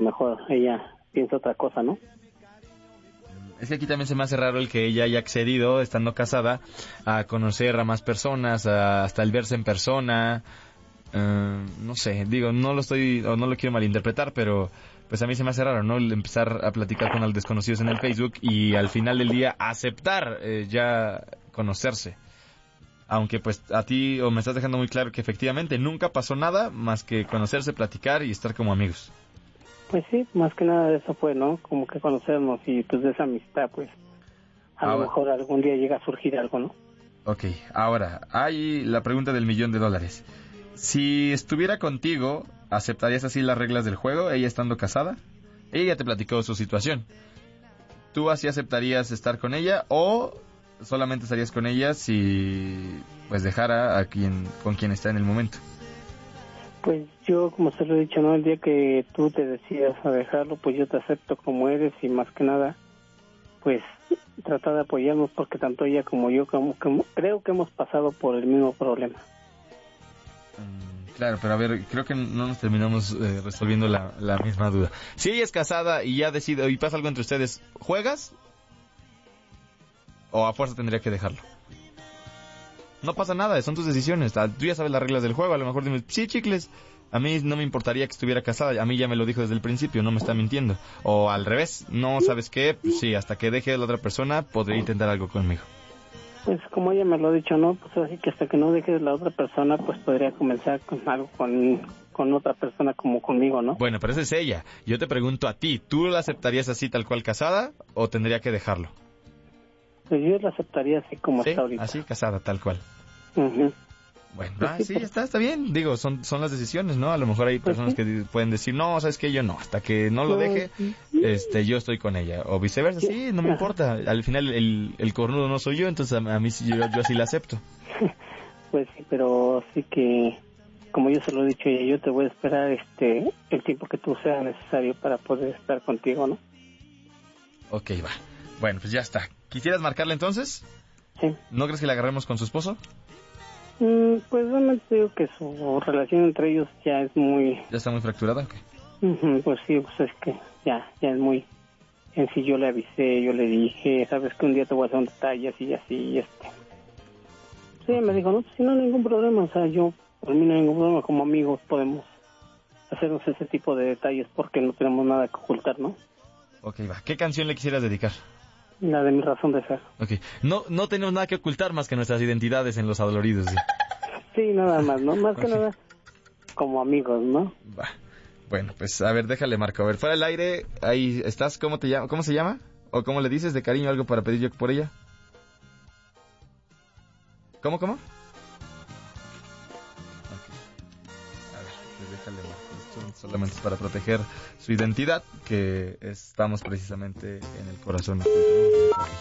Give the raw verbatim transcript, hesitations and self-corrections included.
mejor ella piensa otra cosa, ¿no? Es que aquí también se me hace raro el que ella haya accedido, estando casada, a conocer a más personas, a, hasta el verse en persona. Uh, no sé, digo, no lo estoy, o no lo quiero malinterpretar, pero pues a mí se me hace raro, ¿no? El empezar a platicar con los desconocidos en el Facebook y al final del día aceptar eh, ya conocerse. Aunque pues a ti, o me estás dejando muy claro que efectivamente nunca pasó nada más que conocerse, platicar y estar como amigos. Pues sí, más que nada de eso fue, ¿no? Como que conocernos y pues de esa amistad, pues a ahora, lo mejor algún día llega a surgir algo, ¿no? Ok, ahora, hay la pregunta del millón de dólares. Si estuviera contigo, ¿aceptarías así las reglas del juego, ella estando casada? Ella ya te platicó su situación. ¿Tú así aceptarías estar con ella o solamente estarías con ella si pues dejara a quien con quien está en el momento? Pues yo, como se lo he dicho, ¿no? El día que tú te decidas a dejarlo, pues yo te acepto como eres y más que nada, pues trata de apoyarnos porque tanto ella como yo como, como, creo que hemos pasado por el mismo problema. Mm, claro, pero a ver, creo que no nos terminamos eh, resolviendo la, la misma duda. Si ella es casada y ya decide y pasa algo entre ustedes, ¿juegas? ¿O a fuerza tendría que dejarlo? No pasa nada, son tus decisiones. Tú ya sabes las reglas del juego. A lo mejor dices, sí, chicles, a mí no me importaría que estuviera casada. A mí ya me lo dijo desde el principio, no me está mintiendo. O al revés, no, ¿sabes qué? Pues sí, hasta que deje a la otra persona, podría intentar algo conmigo. Pues como ella me lo ha dicho, ¿no? Pues así que hasta que no dejes a la otra persona, pues podría comenzar con algo con, con otra persona como conmigo, ¿no? Bueno, pero esa es ella. Yo te pregunto a ti, ¿tú la aceptarías así tal cual casada o tendría que dejarlo? Pues yo la aceptaría así como ¿Sí? está ahorita. Así, casada, tal cual. Uh-huh. Bueno, pues ah, sí, sí, pues... está, está bien. Digo, son son las decisiones, ¿no? A lo mejor hay pues personas sí. que pueden decir, no, ¿sabes qué? Yo no. Hasta que no lo no, deje, sí. este, yo estoy con ella. O viceversa, sí, no me Ajá. importa. Al final el, el cornudo no soy yo, entonces a, a mí sí, yo, yo así la acepto. Pues sí, pero sí que, como yo se lo he dicho, yo te voy a esperar este el tiempo que tú sea necesario para poder estar contigo, ¿no? Ok, va. Bueno, pues ya está. ¿Quisieras marcarle entonces? Sí. ¿No crees que la agarremos con su esposo? Mm, pues realmente digo que su relación entre ellos ya es muy... ¿Ya está muy fracturada? Okay. Uh-huh, pues sí, pues es que ya, ya es muy... En sí yo le avisé, yo le dije, sabes que un día te voy a hacer un detalle así y así y este... Sí, okay. Me dijo, no, pues si no hay ningún problema, o sea, yo, por mí no hay ningún problema, como amigos podemos hacernos ese tipo de detalles porque no tenemos nada que ocultar, ¿no? Ok, va. ¿Qué canción le quisieras dedicar? La de Mi Razón de Ser. Ok. No, no tenemos nada que ocultar más que nuestras identidades en Los Adoloridos. ¿Sí? Sí, nada más, ¿no? Más okay. que nada como amigos, ¿no? Va. Bueno, pues a ver, déjale marco. A ver, fuera del aire, ahí estás. ¿Cómo te llama? ¿Cómo se llama? ¿O cómo le dices de cariño algo para pedir yo por ella? ¿Cómo, cómo? Ok. A ver, pues déjale marco. Esto solamente es para proteger su identidad, que estamos precisamente en el corazón.